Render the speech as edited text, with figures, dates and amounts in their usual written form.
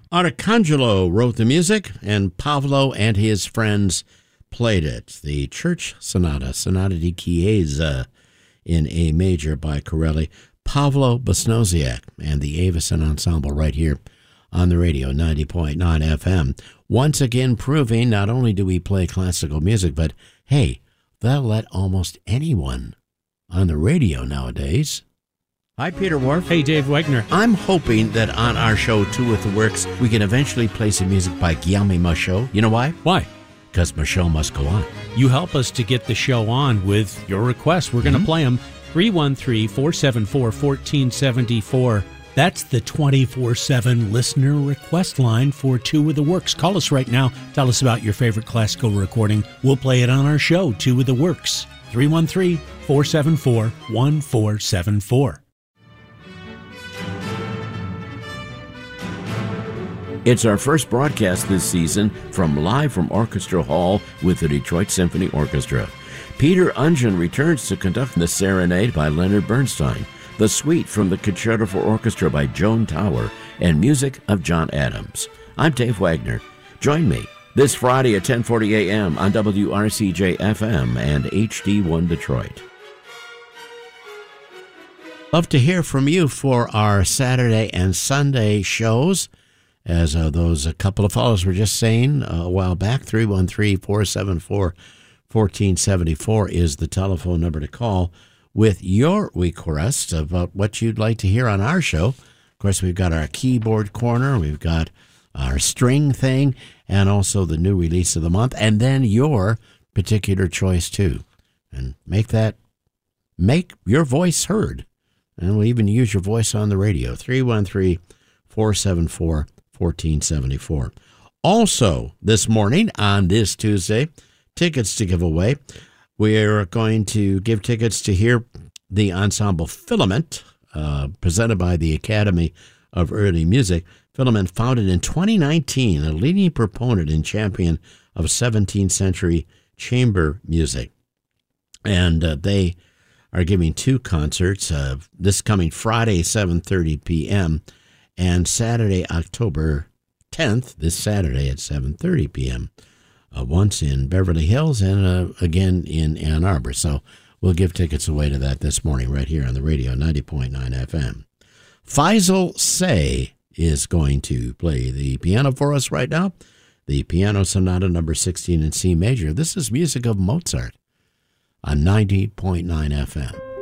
Arcangelo wrote the music, and Pavlo and his friends played it. The Church Sonata, Sonata di Chiesa in A major by Corelli, Pavlo Basnosiak, and the Avison Ensemble right here on the radio, 90.9 FM. Once again proving not only do we play classical music, but hey, they'll let almost anyone on the radio nowadays. Hi, Peter Wharf. Hey, Dave Wegner. I'm hoping that on our show, Two with the Works, we can eventually play some music by Guillaume Michaud. You know why? Why? Because Michaud must go on. You help us to get the show on with your requests. We're going to play them. 313-474-1474. That's the 24/7 listener request line for Two with the Works. Call us right now. Tell us about your favorite classical recording. We'll play it on our show, Two with the Works. 313-474-1474. It's our first broadcast this season from Live from Orchestra Hall with the Detroit Symphony Orchestra. Peter Ungen returns to conduct the Serenade by Leonard Bernstein, the Suite from the Concerto for Orchestra by Joan Tower, and music of John Adams. I'm Dave Wagner. Join me this Friday at 10:40 a.m. on WRCJ-FM and HD1 Detroit. Love to hear from you for our Saturday and Sunday shows. As those a couple of fellows were just saying a while back, 313-474-1474 is the telephone number to call with your requests about what you'd like to hear on our show. Of course, we've got our keyboard corner, we've got our string thing, and also the new release of the month, and then your particular choice too. And make your voice heard. And we'll even use your voice on the radio, 313-474-1474. Also, this morning on this Tuesday, tickets to give away. We're going to give tickets to hear the ensemble Filament, presented by the Academy of Early Music. Filament, founded in 2019, a leading proponent and champion of 17th century chamber music. And they are giving two concerts this coming Friday, 7:30 p.m., and Saturday, October 10th, this Saturday at 7:30 p.m., once in Beverly Hills and again in Ann Arbor. So we'll give tickets away to that this morning right here on the radio, 90.9 FM. Faisal Say is going to play the piano for us right now, the Piano Sonata number 16 in C major. This is music of Mozart on 90.9 FM.